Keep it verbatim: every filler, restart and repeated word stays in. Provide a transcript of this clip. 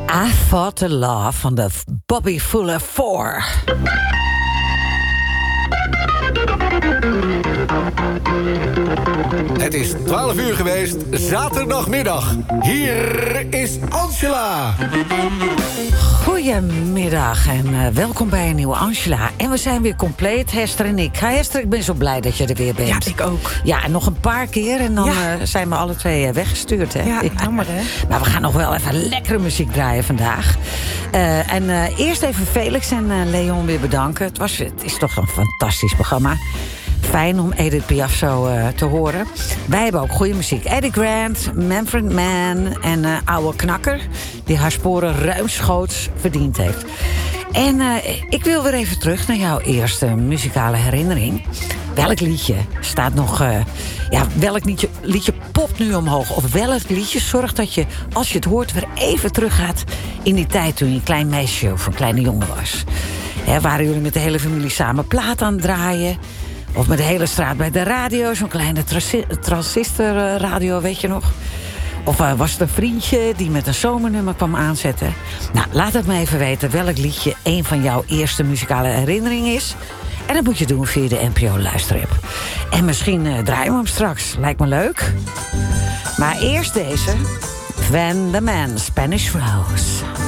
I Fought the Law van de Bobby Fuller Four. Het is twaalf uur geweest, zaterdagmiddag. Hier is Angela. Goedemiddag en uh, welkom bij een nieuwe Angela. En we zijn weer compleet, Hester en ik. Hi Hester, ik ben zo blij dat je er weer bent. Ja, ik ook. Ja, en nog een paar keer en dan ja. uh, zijn we alle twee uh, weggestuurd. Hè? Ja, jammer hè. Maar we gaan nog wel even lekkere muziek draaien vandaag. Uh, en uh, eerst even Felix en uh, Leon weer bedanken. Het, was, het is toch een fantastisch programma. Fijn om Edith Piaf zo uh, te horen. Wij hebben ook goede muziek. Eddie Grant, Manfred Mann en uh, Oude Knakker... die haar sporen ruimschoots verdiend heeft. En uh, ik wil weer even terug naar jouw eerste muzikale herinnering. Welk liedje staat nog... Uh, ja, welk liedje, liedje popt nu omhoog? Of welk liedje zorgt dat je, als je het hoort... weer even teruggaat in die tijd toen je een klein meisje of een kleine jongen was? He, waren jullie met de hele familie samen plaat aan het draaien... Of met de hele straat bij de radio, zo'n kleine transi- transistorradio, weet je nog? Of uh, was het een vriendje die met een zomernummer kwam aanzetten? Nou, laat het me even weten welk liedje een van jouw eerste muzikale herinneringen is. En dat moet je doen via de N P O-luisterapp. En misschien uh, draaien we hem straks. Lijkt me leuk. Maar eerst deze. Van the Man, Spanish Rose.